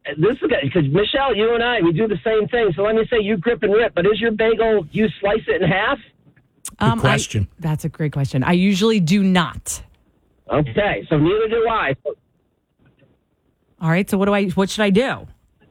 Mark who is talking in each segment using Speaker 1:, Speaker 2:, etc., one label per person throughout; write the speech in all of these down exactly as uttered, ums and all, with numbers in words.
Speaker 1: this is good because Michelle, you and I, we do the same thing. So let me say you grip and rip, but is your bagel, you slice it in half?
Speaker 2: Good um, question.
Speaker 3: I, that's a great question. I usually do not.
Speaker 1: Okay, so neither do I.
Speaker 3: All right, so what do I? What should I do?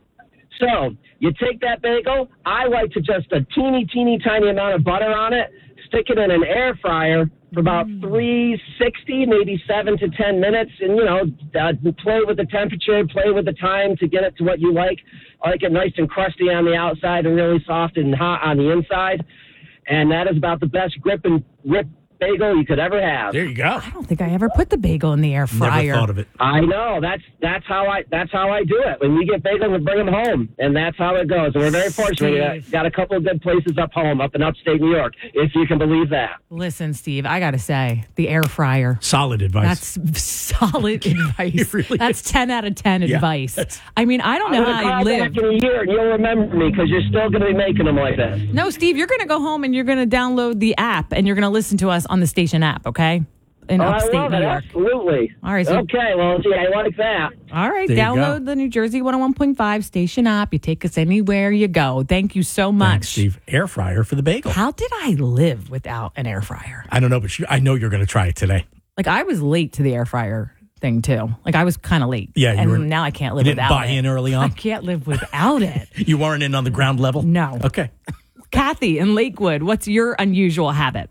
Speaker 1: So you take that bagel. I like to just a teeny, teeny, tiny amount of butter on it. Stick it in an air fryer for about mm. three sixty, maybe seven to ten minutes, and you know, uh, play with the temperature, play with the time to get it to what you like. I like it nice and crusty on the outside and really soft and hot on the inside. And that is about the best grip and rip bagel you could ever have.
Speaker 2: There you go.
Speaker 3: I don't think I ever put the bagel in the air fryer.
Speaker 2: Never thought of it.
Speaker 1: I know. That's that's how I that's how I do it. When we get bagels, we bring them home, and that's how it goes. And we're very fortunate. We got, got a couple of good places up home, up in upstate New York, if you can believe that.
Speaker 3: Listen, Steve, I got to say, the air fryer.
Speaker 2: Solid advice.
Speaker 3: That's solid advice.
Speaker 2: Really
Speaker 3: that's
Speaker 2: is.
Speaker 3: ten out of ten
Speaker 2: Yeah,
Speaker 3: advice. I mean, I don't know
Speaker 1: I'm
Speaker 3: how I live.
Speaker 1: Back in a year, and you'll remember me because you're still going to be making them like this.
Speaker 3: No, Steve, you're going to go home and you're going to download the app and you're going to listen to us on the station app. Okay, in
Speaker 1: oh,
Speaker 3: upstate
Speaker 1: I love
Speaker 3: New
Speaker 1: it.
Speaker 3: York.
Speaker 1: Absolutely.
Speaker 3: All right. So,
Speaker 1: okay. Well, gee, I like that.
Speaker 3: All right.
Speaker 2: There you
Speaker 3: download
Speaker 2: go.
Speaker 3: the New Jersey one oh one point five station app. You take us anywhere you go. Thank you so much,
Speaker 2: Thanks, Steve. Air fryer for the bagel.
Speaker 3: How did I live without an air fryer?
Speaker 2: I don't know, but you, I know you're going to try it today.
Speaker 3: Like I was late to the air fryer thing too. Like I was kind of late.
Speaker 2: Yeah, you
Speaker 3: and
Speaker 2: were,
Speaker 3: now I can't live
Speaker 2: you didn't
Speaker 3: without
Speaker 2: buy
Speaker 3: it.
Speaker 2: in early on.
Speaker 3: I can't live without it.
Speaker 2: You weren't in on the ground level.
Speaker 3: No.
Speaker 2: Okay.
Speaker 3: Kathy in Lakewood, what's your unusual habit?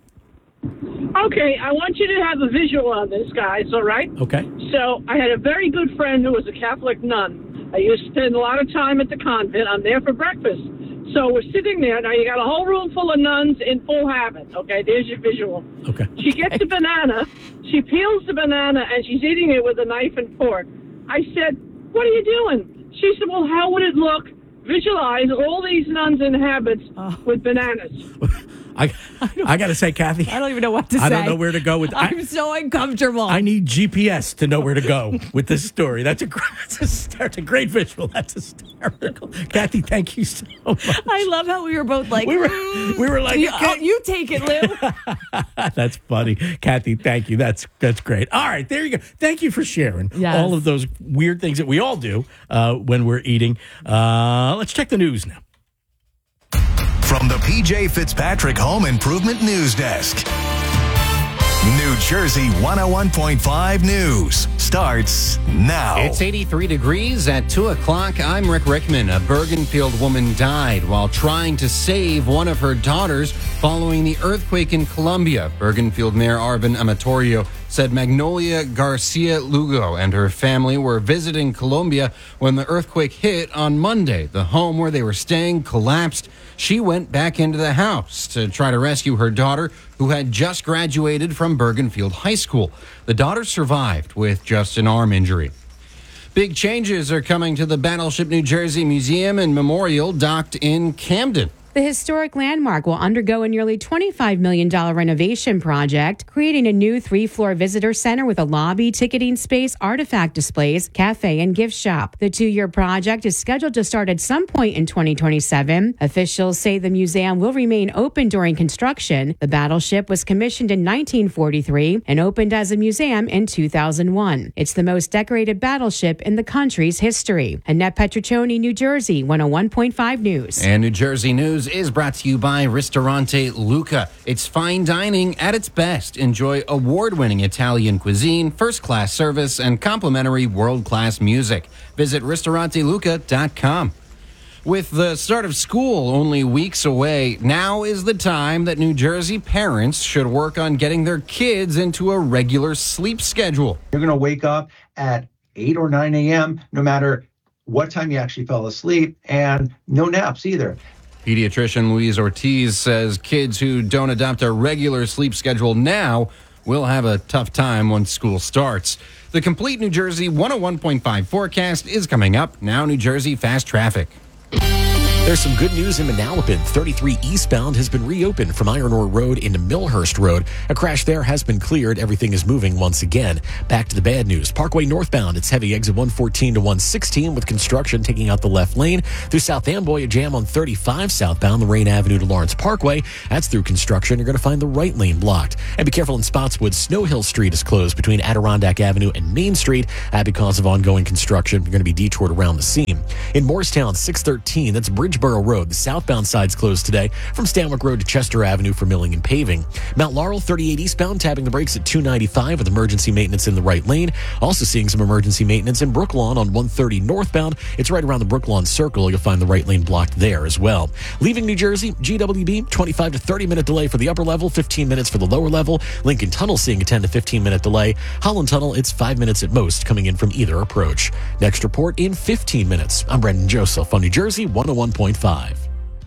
Speaker 4: Okay, I want you to have a visual on this, guys, all right?
Speaker 2: Okay.
Speaker 4: So I had a very good friend who was a Catholic nun. I used to spend a lot of time at the convent. I'm there for breakfast. So we're sitting there. Now, you got a whole room full of nuns in full habit, okay? There's your visual.
Speaker 2: Okay.
Speaker 4: She gets a banana. She peels the banana, and she's eating it with a knife and fork. I said, what are you doing? She said, well, how would it look? Visualize all these nuns in habits
Speaker 3: oh.
Speaker 4: with bananas.
Speaker 2: I I got to say, Kathy.
Speaker 3: I don't even know what to say.
Speaker 2: I don't know where to go with.
Speaker 3: I'm
Speaker 2: I,
Speaker 3: so uncomfortable.
Speaker 2: I need G P S to know where to go with this story. That's a that's a, that's a great visual. That's hysterical. Kathy, thank you so much.
Speaker 3: I love how we were both like,
Speaker 2: we were
Speaker 3: mm,
Speaker 2: we were like,
Speaker 3: you,
Speaker 2: okay.
Speaker 3: oh, you take it, Lou.
Speaker 2: That's funny, Kathy. Thank you. That's that's great. All right, there you go. Thank you for sharing
Speaker 3: Yes.
Speaker 2: all of those weird things that we all do uh, when we're eating. Uh, let's check the news now.
Speaker 5: From the P J Fitzpatrick Home Improvement News Desk. New Jersey one oh one point five News starts now.
Speaker 6: It's eighty-three degrees at two o'clock. I'm Rick Rickman. A Bergenfield woman died while trying to save one of her daughters following the earthquake in Colombia. Bergenfield Mayor Arvin Amatorio said Magnolia Garcia Lugo and her family were visiting Colombia when the earthquake hit on Monday. The home where they were staying collapsed. She went back into the house to try to rescue her daughter, who had just graduated from Bergenfield High School. The daughter survived with just an arm injury. Big changes are coming to the Battleship New Jersey Museum and Memorial docked in Camden.
Speaker 7: The historic landmark will undergo a nearly twenty-five million dollars renovation project, creating a new three-floor visitor center with a lobby, ticketing space, artifact displays, cafe, and gift shop. The two-year project is scheduled to start at some point in twenty twenty-seven. Officials say the museum will remain open during construction. The battleship was commissioned in nineteen forty-three and opened as a museum in two thousand one. It's the most decorated battleship in the country's history. Annette Petruccioni, New Jersey, one oh one point five News.
Speaker 6: And New Jersey News is brought to you by Ristorante Luca. It's fine dining at its best. Enjoy award-winning Italian cuisine, first-class service, and complimentary world-class music. Visit ristorante luca dot com. With the start of school only weeks away, now is the time that New Jersey parents should work on getting their kids into a regular sleep schedule.
Speaker 8: You're going to wake up at eight or nine a.m. no matter what time you actually fell asleep, and no naps either.
Speaker 6: Pediatrician Louise Ortiz says kids who don't adopt a regular sleep schedule now will have a tough time once school starts. The complete New Jersey one oh one point five forecast is coming up. Now New Jersey Fast Traffic.
Speaker 9: There's some good news in Manalapan. thirty-three eastbound has been reopened from Iron Ore Road into Millhurst Road. A crash there has been cleared. Everything is moving once again. Back to the bad news. Parkway northbound, it's heavy exit one fourteen to one sixteen with construction taking out the left lane. Through South Amboy, a jam on thirty-five southbound, Lorraine Avenue to Lawrence Parkway. That's through construction. You're going to find the right lane blocked. And be careful in Spotswood. Snow Hill Street is closed between Adirondack Avenue and Main Street uh, because of ongoing construction. You're going to be detoured around the seam. In Morristown, six thirteen, that's Bridgeboro Road. The southbound side's closed today from Stanwick Road to Chester Avenue for milling and paving. Mount Laurel, thirty-eight eastbound, tapping the brakes at two ninety-five with emergency maintenance in the right lane. Also seeing some emergency maintenance in Brooklawn on one thirty northbound. It's right around the Brooklawn Circle. You'll find the right lane blocked there as well. Leaving New Jersey, G W B, twenty-five to thirty minute delay for the upper level, fifteen minutes for the lower level. Lincoln Tunnel seeing a ten to fifteen minute delay. Holland Tunnel, it's five minutes at most coming in from either approach. Next report in fifteen minutes. I'm Brendan Joseph on New Jersey one oh one point five.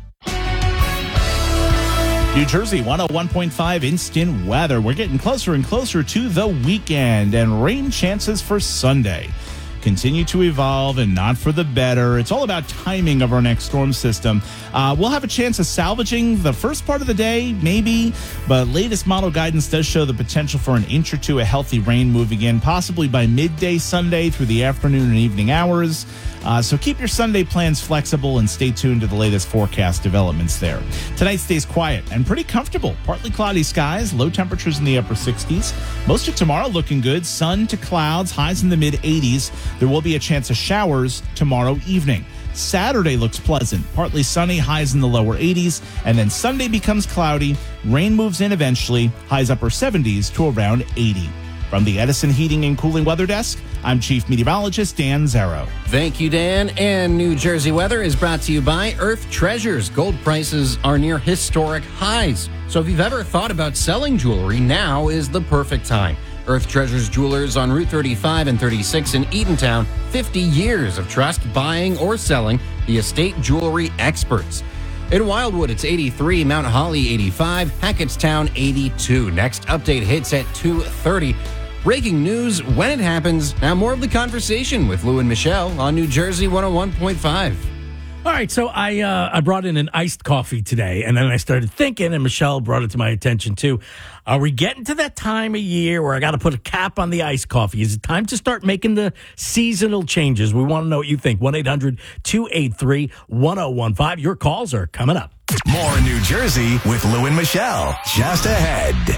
Speaker 10: New Jersey one oh one point five instant weather. We're getting closer and closer to the weekend, and rain chances for Sunday continue to evolve and not for the better. It's all about timing of our next storm system. Uh, we'll have a chance of salvaging the first part of the day, maybe, but latest model guidance does show the potential for an inch or two of healthy rain moving in, possibly by midday Sunday through the afternoon and evening hours. Uh, so keep your Sunday plans flexible and stay tuned to the latest forecast developments there. Tonight stays quiet and pretty comfortable. Partly cloudy skies, low temperatures in the upper sixties. Most of tomorrow looking good. Sun to clouds, highs in the mid eighties. There will be a chance of showers tomorrow evening. Saturday looks pleasant, partly sunny, highs in the lower eighties, and then Sunday becomes cloudy. Rain moves in eventually, highs upper seventies to around eighty. From the Edison Heating and Cooling Weather Desk, I'm Chief Meteorologist Dan Zero.
Speaker 6: Thank you, Dan. And New Jersey weather is brought to you by Earth Treasures. Gold prices are near historic highs. So if you've ever thought about selling jewelry, now is the perfect time. Earth Treasures Jewelers on Route thirty-five and thirty-six in Eatontown. fifty years of trust buying or selling, the estate jewelry experts. In Wildwood, it's eighty-three, Mount Holly eighty-five, Hackettstown eighty-two. Next update hits at two thirty. Breaking news when it happens. Now more of the conversation with Lou and Michelle on New Jersey one oh one point five.
Speaker 2: All right, so I uh, I brought in an iced coffee today, and then I started thinking, and Michelle brought it to my attention too. Are we getting to that time of year where I got to put a cap on the iced coffee? Is it time to start making the seasonal changes? We want to know what you think. one eight hundred two eight three one oh one five. Your calls are coming up.
Speaker 5: More New Jersey with Lou and Michelle. Just ahead.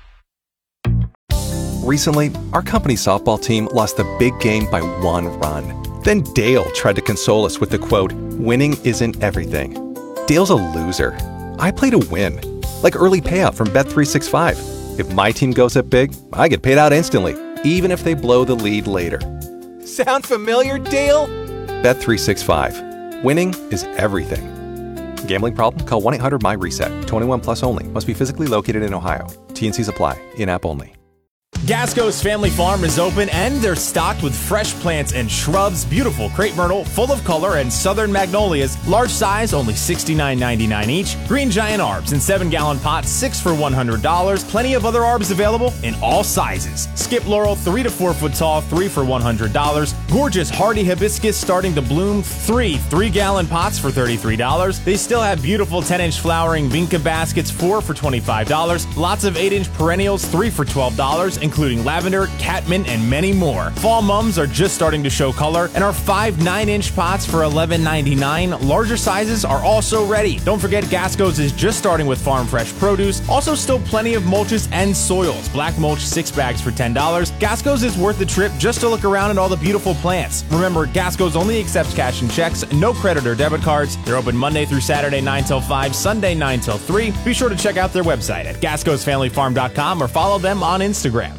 Speaker 11: Recently, our company softball team lost a big game by one run. Then Dale tried to console us with the quote, "Winning isn't everything." Dale's a loser. I play to win. Like early payout from Bet three sixty-five. If my team goes up big, I get paid out instantly, even if they blow the lead later. Sound familiar, Dale? Bet three sixty-five. Winning is everything. Gambling problem? Call one eight hundred M Y reset. twenty-one plus only. Must be physically located in Ohio. T and C's apply. In-app only.
Speaker 12: Gasco's Family Farm is open, and they're stocked with fresh plants and shrubs, beautiful crepe myrtle, full of color, and southern magnolias, large size, only sixty-nine ninety-nine each, green giant arbs in seven gallon pots, six for one hundred dollars, plenty of other arbs available in all sizes. Skip laurel, three to four foot tall, three for one hundred dollars, gorgeous hardy hibiscus starting to bloom, three three gallon pots for thirty-three dollars. They still have beautiful ten inch flowering vinca baskets, four for twenty-five dollars, lots of eight inch perennials, three for twelve dollars, including lavender, catmint, and many more. Fall mums are just starting to show color, and our five nine inch pots for eleven ninety-nine. Larger sizes are also ready. Don't forget, Gasco's is just starting with farm fresh produce. Also, still plenty of mulches and soils. Black mulch, six bags for ten dollars. Gasco's is worth the trip just to look around at all the beautiful plants. Remember, Gasco's only accepts cash and checks, no credit or debit cards. They're open Monday through Saturday, nine till five, Sunday, nine till three. Be sure to check out their website at gascos family farm dot com or follow them on Instagram.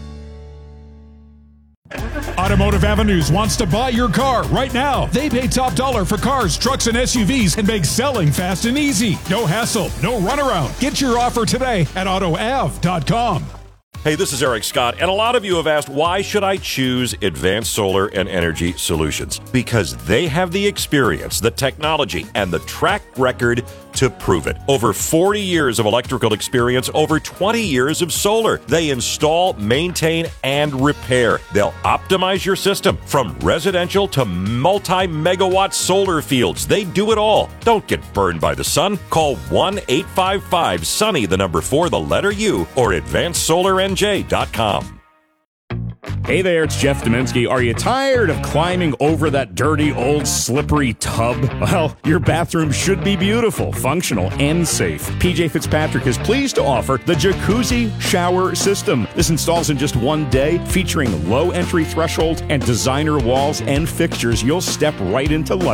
Speaker 13: Automotive Avenues wants to buy your car right now. They pay top dollar for cars, trucks, and S U Vs and make selling fast and easy. No hassle, no runaround. Get your offer today at auto av dot com.
Speaker 14: Hey, this is Eric Scott, and a lot of you have asked, why should I choose Advanced Solar and Energy Solutions? Because they have the experience, the technology, and the track record to prove it. Over forty years of electrical experience, over twenty years of solar. They install, maintain, and repair. They'll optimize your system from residential to multi-megawatt solar fields. They do it all. Don't get burned by the sun. Call one eight five five sunny, the number four, the letter U, or advanced solar n j dot com.
Speaker 15: Hey there, it's Jeff Domensky. Are you tired of climbing over that dirty, old, slippery tub? Well, your bathroom should be beautiful, functional, and safe. P J Fitzpatrick is pleased to offer the Jacuzzi Shower System. This installs in just one day, featuring low entry thresholds and designer walls and fixtures. You'll step right into luxury.